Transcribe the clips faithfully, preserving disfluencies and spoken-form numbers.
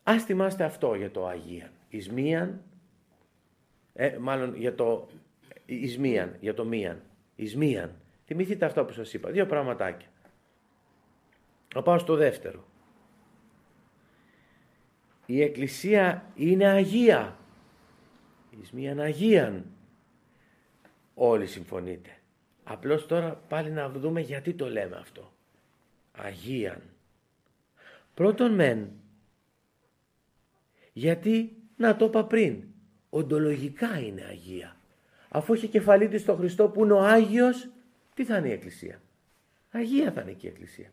Ας θυμάστε αυτό για το Αγίαν. Εις μίαν, ε, μάλλον για το εις μίαν, για το μίαν. Εις μίαν. Θυμηθείτε αυτό που σας είπα. Δύο πραγματάκια. Να πάω στο δεύτερο. Η Εκκλησία είναι Αγία. Εις μίαν Αγίαν. Όλοι συμφωνείτε. Απλώς τώρα πάλι να δούμε γιατί το λέμε αυτό. Αγίαν. Πρώτον μεν, γιατί, να το είπα πριν, οντολογικά είναι Αγία. Αφού έχει κεφαλή της στο Χριστό που είναι ο Άγιος, τι θα είναι η Εκκλησία? Αγία θα είναι και η Εκκλησία.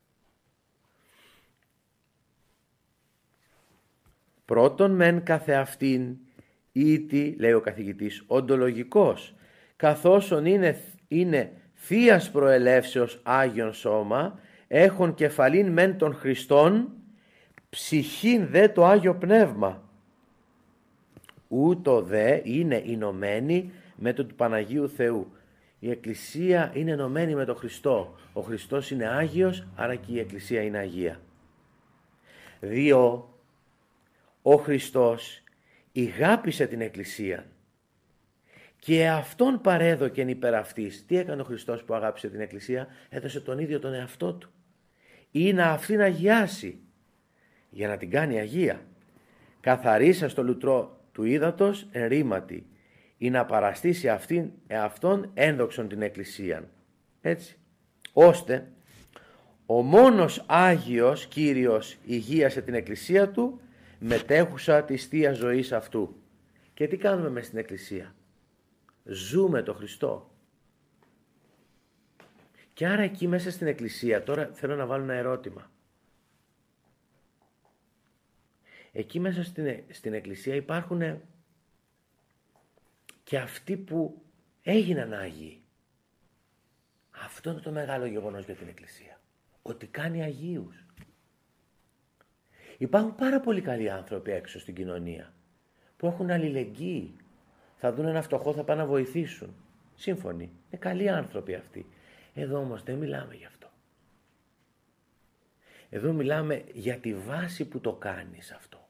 Πρώτον μεν καθεαυτήν ήτι, λέει ο καθηγητής, οντολογικός, καθώς είναι, είναι θείας προελεύσεως Άγιον σώμα, έχουν κεφαλήν μεν των Χριστών, ψυχήν δε το Άγιο Πνεύμα. Ούτω δε είναι ενωμένη με το του Παναγίου Θεού. Η Εκκλησία είναι ενωμένη με τον Χριστό. Ο Χριστός είναι Άγιος, άρα και η Εκκλησία είναι Αγία. Δύο, ο Χριστός ηγάπησε την Εκκλησία και αυτόν παρέδωκεν υπέρ αυτής. Τι έκανε ο Χριστός που αγάπησε την Εκκλησία? Έδωσε τον ίδιο τον εαυτό του. Ή να αυτήν αγιάσει, για να την κάνει Αγία. Καθαρίσα στο λουτρό του ύδατος εν ρήματι, ή να παραστήσει αυτήν, εαυτόν ένδοξον την Εκκλησία. Έτσι. Ώστε ο μόνος Άγιος Κύριος ηγίασε την Εκκλησία του, μετέχουσα της Θείας ζωής αυτού. Και τι κάνουμε μες στην Εκκλησία? Ζούμε το Χριστό. Και άρα εκεί μέσα στην Εκκλησία, τώρα θέλω να βάλω ένα ερώτημα. Εκεί μέσα στην, στην Εκκλησία υπάρχουν και αυτοί που έγιναν Άγιοι. Αυτό είναι το μεγάλο γεγονός για την Εκκλησία. Ότι κάνει Αγίους. Υπάρχουν πάρα πολλοί καλοί άνθρωποι έξω στην κοινωνία που έχουν αλληλεγγύη. Θα δουν ένα φτωχό, θα πάνε να βοηθήσουν. Σύμφωνοι. Είναι καλοί άνθρωποι αυτοί. Εδώ όμως δεν μιλάμε γι' αυτό. Εδώ μιλάμε για τη βάση που το κάνεις αυτό.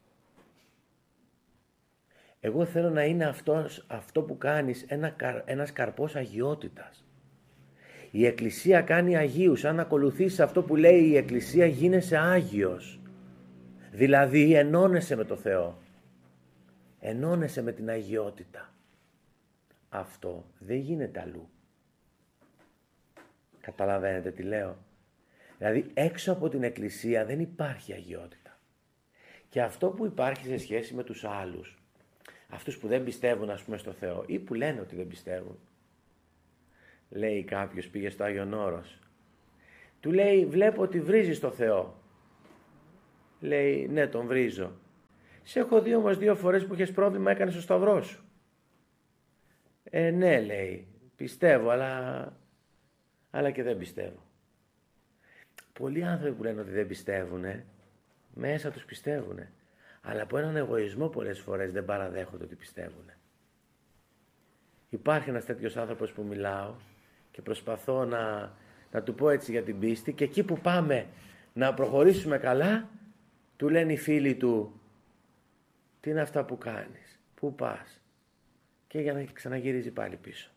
Εγώ θέλω να είναι αυτός, αυτό που κάνεις ένα, ένας καρπός αγιότητας. Η Εκκλησία κάνει Αγίους. Αν ακολουθήσεις αυτό που λέει η Εκκλησία, γίνεσαι Άγιος. Δηλαδή ενώνεσαι με το Θεό. Ενώνεσαι με την αγιότητα. Αυτό δεν γίνεται αλλού. Καταλαβαίνετε τι λέω? Δηλαδή έξω από την Εκκλησία δεν υπάρχει αγιότητα. Και αυτό που υπάρχει σε σχέση με τους άλλους, αυτούς που δεν πιστεύουν ας πούμε στο Θεό ή που λένε ότι δεν πιστεύουν. Λέει κάποιος, πήγε στο Άγιον Όρος. Του λέει, βλέπω ότι βρίζεις το Θεό. Λέει, ναι, τον βρίζω. Σε έχω δει όμως δύο φορές που είχες πρόβλημα, έκανες το σταυρό σου. Ε, ναι, λέει, πιστεύω, αλλά, αλλά και δεν πιστεύω. Πολλοί άνθρωποι που λένε ότι δεν πιστεύουν, μέσα τους πιστεύουν. Αλλά από έναν εγωισμό πολλές φορές δεν παραδέχονται ότι πιστεύουν. Υπάρχει ένας τέτοιος άνθρωπος που μιλάω και προσπαθώ να, να του πω έτσι για την πίστη, και εκεί που πάμε να προχωρήσουμε καλά, του λένε οι φίλοι του, τι είναι αυτά που κάνεις, πού πας, και για να ξαναγυρίζει πάλι πίσω.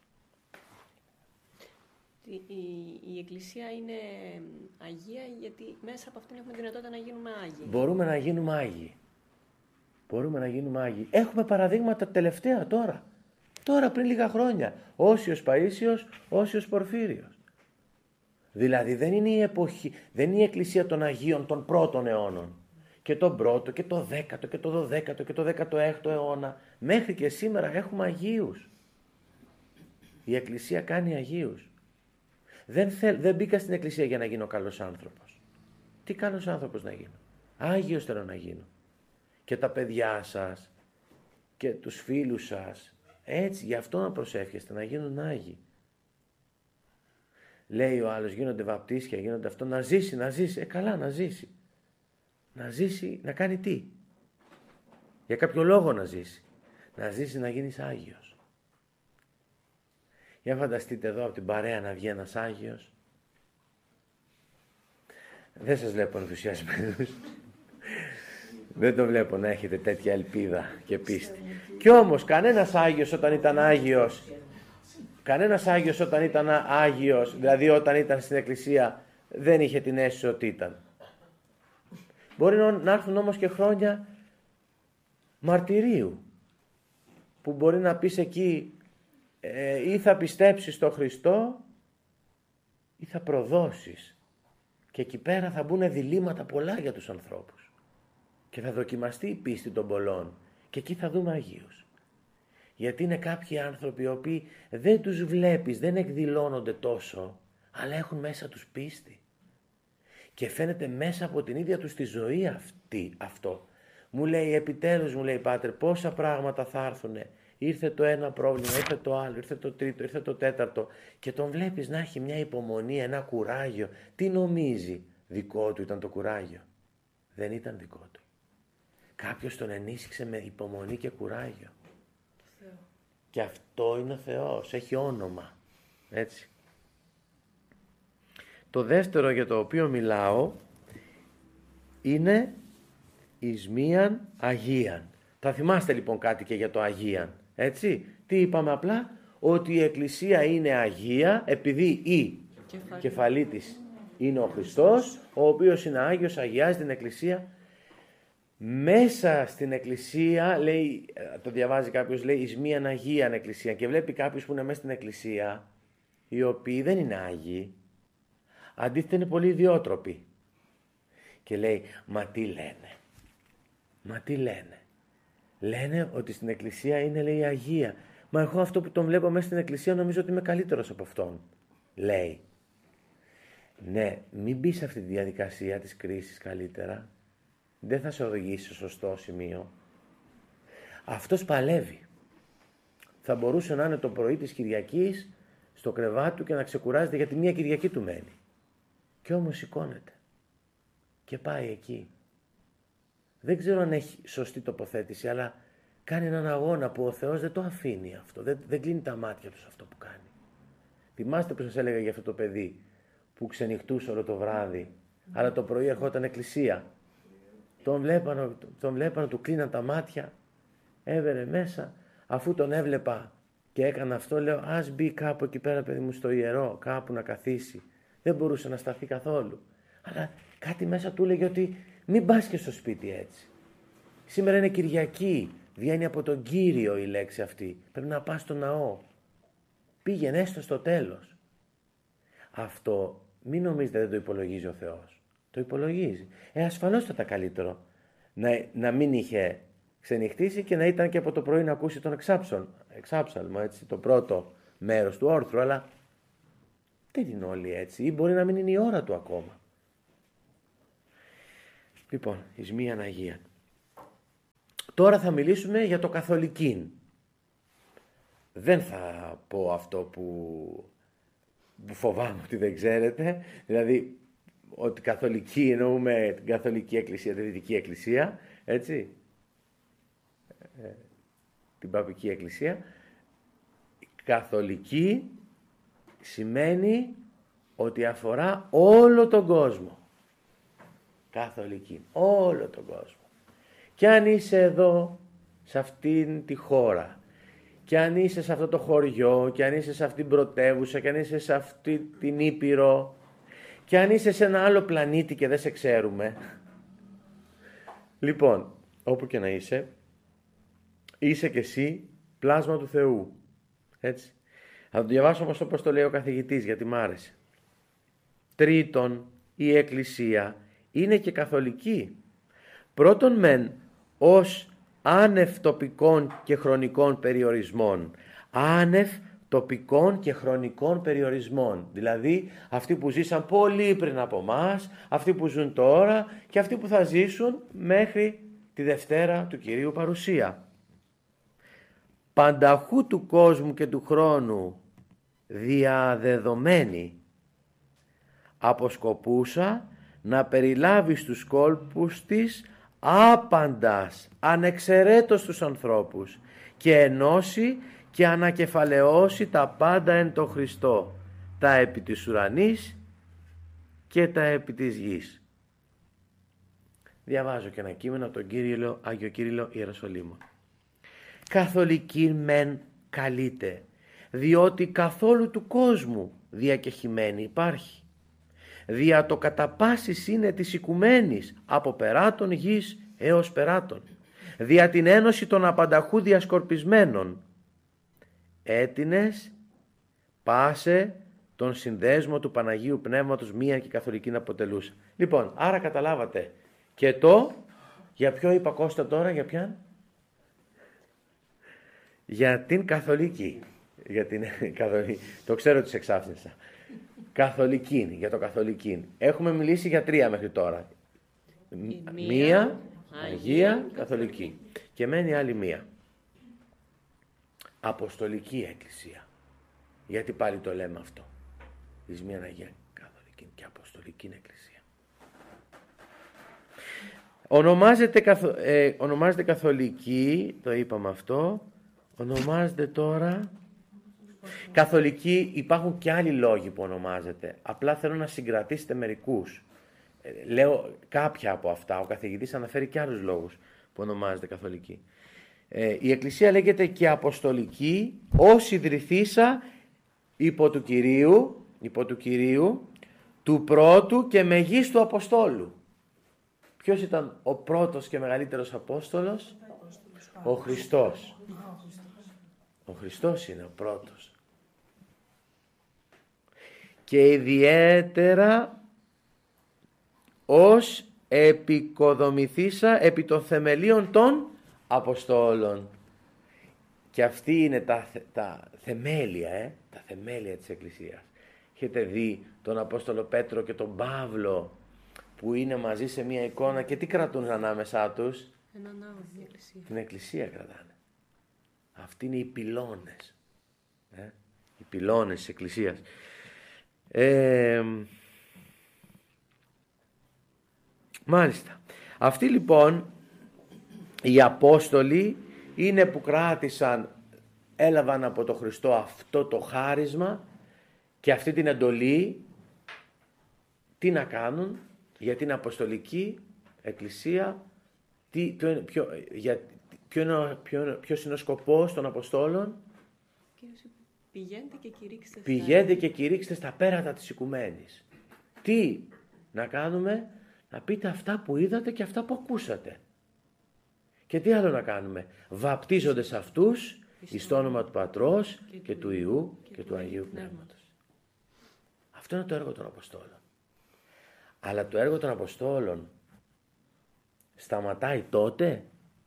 Η, η, η Εκκλησία είναι Αγία γιατί μέσα από αυτήν έχουμε δυνατότητα να γίνουμε Άγιοι. Μπορούμε να γίνουμε Άγιοι. Μπορούμε να γίνουμε Άγιοι. Έχουμε παραδείγματα τελευταία τώρα. Τώρα πριν λίγα χρόνια. Όσιος Παΐσιος, Όσιος Πορφύριος. Δηλαδή δεν είναι η εποχή, δεν είναι η Εκκλησία των Αγίων των πρώτων αιώνων. Και τον πρώτο και το δέκατο και το δωδέκατο και το δέκατο έκτο αιώνα. Μέχρι και σήμερα έχουμε Αγίους. Η Εκκλησία κάνει Αγίους. Δεν, θέλ, δεν μπήκα στην Εκκλησία για να γίνω καλός άνθρωπος. Τι καλός άνθρωπος να γίνω? Άγιος θέλω να γίνω. Και τα παιδιά σας και τους φίλους σας, έτσι, γι' αυτό να προσεύχεστε, να γίνουν Άγιοι. Λέει ο άλλος, γίνονται βαπτίσια, γίνονται αυτό, να ζήσει, να ζήσει. Ε, καλά, να ζήσει. Να ζήσει, να κάνει τι? Για κάποιο λόγο να ζήσει. Να ζήσει να γίνεις Άγιος. Για φανταστείτε εδώ από την παρέα να βγει ένας Άγιος. Δεν σας βλέπω ενθουσιασμένους. Δεν το βλέπω να έχετε τέτοια ελπίδα και πίστη. Κι όμως κανένας Άγιος όταν ήταν Άγιος, κανένας Άγιος όταν ήταν Άγιος, δηλαδή όταν ήταν στην Εκκλησία, δεν είχε την αίσθηση ότι ήταν. Μπορεί να έρθουν όμως και χρόνια μαρτυρίου, που μπορεί να πεις εκεί ε, ή θα πιστέψεις στο Χριστό ή θα προδώσεις. Και εκεί πέρα θα μπουν διλήμματα πολλά για τους ανθρώπους. Και θα δοκιμαστεί η πίστη των πολλών. Και εκεί θα δούμε Αγίους. Γιατί είναι κάποιοι άνθρωποι οι οποίοι δεν τους βλέπεις, δεν εκδηλώνονται τόσο, αλλά έχουν μέσα τους πίστη. Και φαίνεται μέσα από την ίδια τους τη ζωή αυτή, αυτό. Μου λέει, επιτέλους μου λέει, Πάτερ, πόσα πράγματα θα έρθουνε. Ήρθε το ένα πρόβλημα, ήρθε το άλλο, ήρθε το τρίτο, ήρθε το τέταρτο. Και τον βλέπεις να έχει μια υπομονή, ένα κουράγιο. Τι νομίζει? Δικό του ήταν το κουράγιο? Δεν ήταν δικό του. Κάποιος τον ενίσχυσε με υπομονή και κουράγιο. Θεό. Και αυτό είναι ο Θεός, έχει όνομα. Έτσι. Το δεύτερο για το οποίο μιλάω είναι εις μίαν Αγίαν. Θα θυμάστε λοιπόν κάτι και για το Αγίαν. Έτσι. Τι είπαμε απλά? Ότι η Εκκλησία είναι Αγία επειδή η κεφαλή, κεφαλή της είναι ο Χριστός, ο οποίος είναι Άγιος, αγιάζει την Εκκλησία. Μέσα στην Εκκλησία, λέει, το διαβάζει κάποιος, λέει εις μίαν Αγίαν Εκκλησία, και βλέπει κάποιος που είναι μέσα στην Εκκλησία, οι οποίοι δεν είναι Άγιοι, αντίθετα είναι πολύ ιδιότροποι. Και λέει, μα τι λένε, μα τι λένε. Λένε ότι στην Εκκλησία είναι, λέει, Αγία. Μα εγώ αυτό που τον βλέπω μέσα στην Εκκλησία νομίζω ότι είμαι καλύτερος από αυτόν. Λέει. Ναι, μην μπει σε αυτή τη διαδικασία της κρίσης καλύτερα. Δεν θα σε οδηγήσει στο σωστό σημείο. Αυτός παλεύει. Θα μπορούσε να είναι το πρωί της Κυριακής στο κρεβάτι του και να ξεκουράζεται γιατί μία Κυριακή του μένει. Και όμως σηκώνεται. Και πάει εκεί. Δεν ξέρω αν έχει σωστή τοποθέτηση, αλλά κάνει έναν αγώνα που ο Θεός δεν το αφήνει αυτό. Δεν, δεν κλείνει τα μάτια του σε αυτό που κάνει. Θυμάστε που σας έλεγα για αυτό το παιδί που ξενυχτούσε όλο το βράδυ, mm. αλλά το πρωί ερχόταν εκκλησία. Τον βλέπανε, τον βλέπανε, του κλείναν τα μάτια, έβαινε μέσα. Αφού τον έβλεπα και έκανα αυτό, λέω, ας μπει κάπου εκεί πέρα, παιδί μου, στο ιερό, κάπου να καθίσει. Δεν μπορούσε να σταθεί καθόλου. Αλλά κάτι μέσα του έλεγε ότι μην πας και στο σπίτι έτσι. Σήμερα είναι Κυριακή, βγαίνει από τον Κύριο η λέξη αυτή. Πρέπει να πας στο ναό. Πήγαινε έστω στο τέλος. Αυτό μην νομίζετε δεν το υπολογίζει ο Θεός. Το υπολογίζει. Ε, ασφαλώς θα ήταν καλύτερο να, να μην είχε ξενυχτήσει και να ήταν και από το πρωί να ακούσει τον εξάψαλμο, έτσι, το πρώτο μέρος του όρθρου, αλλά δεν είναι όλοι έτσι, ή μπορεί να μην είναι η ώρα του ακόμα. Λοιπόν, εις μίαν Αγίαν. Τώρα θα μιλήσουμε για το καθολικήν. Δεν θα πω αυτό που, που φοβάμαι ότι δεν ξέρετε, δηλαδή ότι καθολική εννοούμε την καθολική εκκλησία, τη δυτική εκκλησία, έτσι, ε, την παπική εκκλησία. Καθολική σημαίνει ότι αφορά όλο τον κόσμο. Καθολική, όλο τον κόσμο. Και αν είσαι εδώ, σε αυτήν τη χώρα, και αν είσαι σε αυτό το χωριό, και αν είσαι σε αυτήν την πρωτεύουσα, και αν είσαι σε αυτή την Ήπειρο, και αν είσαι σε ένα άλλο πλανήτη και δεν σε ξέρουμε. Λοιπόν, όπου και να είσαι, είσαι και εσύ πλάσμα του Θεού. Έτσι. Θα το διαβάσω όμως όπως το λέει ο καθηγητής, γιατί μ' άρεσε. Τρίτον, η Εκκλησία είναι και καθολική. Πρώτον μεν ως άνευ τοπικών και χρονικών περιορισμών. Άνευ τοπικών και χρονικών περιορισμών. Δηλαδή αυτοί που ζήσαν πολύ πριν από μας, αυτοί που ζουν τώρα και αυτοί που θα ζήσουν μέχρι τη Δευτέρα του Κυρίου παρουσία. Πανταχού του κόσμου και του χρόνου διαδεδομένη, αποσκοπούσα να περιλάβει στους κόλπους της άπαντας, ανεξαιρέτως τους ανθρώπους και ενώσει και ανακεφαλαιώσει τα πάντα εν το Χριστό, τα επί της ουρανής και τα επί της γης. Διαβάζω και ένα κείμενο από τον Κύριλλο, Άγιο Κύριλλο Ιεροσολύμων. Καθολική μεν καλείται, διότι καθόλου του κόσμου διακεχημένη υπάρχει. Δια το κατά πάσης είναι της οικουμένης, από περάτων γης έως περάτων. Δια την ένωση των απανταχού διασκορπισμένων. Έτινες πάσε τον συνδέσμο του Παναγίου Πνεύματος μία και καθολική να αποτελούσε. Λοιπόν, άρα καταλάβατε και το, για ποιο είπα Κώστα τώρα, για ποιαν? Για την καθολική. Για την καθολική. Το ξέρω ότι σε εξάφνησα. Καθολική, για το καθολική. Έχουμε μιλήσει για τρία μέχρι τώρα. Μία, μία Αγία, Αγία Καθολική. Και μένει άλλη μία. Αποστολική Εκκλησία. Γιατί πάλι το λέμε αυτό. Εις μία Αγία Καθολική και Αποστολική Εκκλησία. Ονομάζεται, καθο, ε, ονομάζεται Καθολική, το είπαμε αυτό. Ονομάζεται τώρα Καθολική. Υπάρχουν και άλλοι λόγοι που ονομάζεται. Απλά θέλω να συγκρατήσετε μερικούς. Ε, λέω κάποια από αυτά. Ο καθηγητής αναφέρει και άλλους λόγους που ονομάζεται Καθολική. Ε, η Εκκλησία λέγεται και Αποστολική ως ιδρυθήσα υπό του Κυρίου, υπό του Κυρίου, του πρώτου και μεγίστου Αποστόλου. Ποιος ήταν ο πρώτος και μεγαλύτερος Απόστολος? Ο Χριστός. Ο Χριστός είναι ο πρώτος. Και ιδιαίτερα ως επικοδομηθήσα επί των θεμελίων των Αποστόλων. Και αυτή είναι τα, τα θεμέλια, ε, τα θεμέλια της Εκκλησίας. Έχετε δει τον Απόστολο Πέτρο και τον Παύλο που είναι μαζί σε μια εικόνα και τι κρατούν ανάμεσά τους? Έναν ναό, την Εκκλησία. Την Εκκλησία κρατάνε. Αυτοί είναι οι πυλώνες. Ε, οι πυλώνες της Εκκλησίας. Ε, μάλιστα. Αυτοί λοιπόν οι Απόστολοι είναι που κράτησαν, έλαβαν από τον Χριστό αυτό το χάρισμα και αυτή την εντολή τι να κάνουν για την Αποστολική Εκκλησία, τι, ποιο, είναι, ποιο, για, ποιο είναι, ποιο, ποιος είναι ο σκοπός των Αποστόλων? Πηγαίνετε και κηρύξτε, Πηγαίνετε και κηρύξτε στα πέρατα της οικουμένης. Τι να κάνουμε? Να πείτε αυτά που είδατε και αυτά που ακούσατε. Και τι άλλο να κάνουμε? Βαπτίζονται σε αυτούς εις το όνομα του Πατρός και, και του Υιού και, και του Αγίου Πνεύματος. Αυτό είναι το έργο των Αποστόλων. Αλλά το έργο των Αποστόλων σταματάει τότε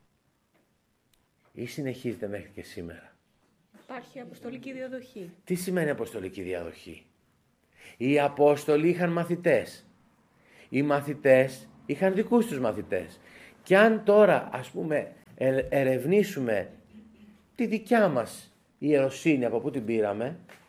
ή συνεχίζεται μέχρι και σήμερα? Υπάρχει αποστολική διαδοχή. Τι σημαίνει αποστολική διαδοχή? Οι Απόστολοι είχαν μαθητές. Οι μαθητές είχαν δικούς τους μαθητές. Και αν τώρα ας πούμε ερευνήσουμε τη δικιά μας ιεροσύνη, από πού την πήραμε,